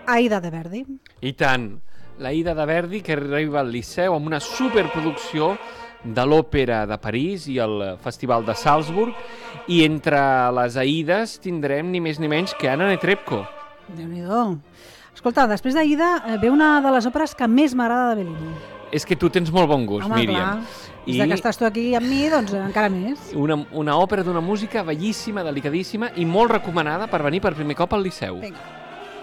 Aida de Verdi. I tant, l'Aida de Verdi, que arriba al Liceu amb una superproducció de l'Òpera de París i el Festival de Salzburg, i entre les Aides tindrem ni més ni menys que Anna Netrebko. Déu-n'hi-do. Escolta, després d'Aida ve una de les òperes que més m'agrada de Bellini. És que tu tens molt bon gust, Home, Míriam. Clar. Des que estàs tu aquí amb mi, doncs encara més. Una òpera d'una música bellíssima, delicadíssima i molt recomanada per venir per primer cop al Liceu. Vinga.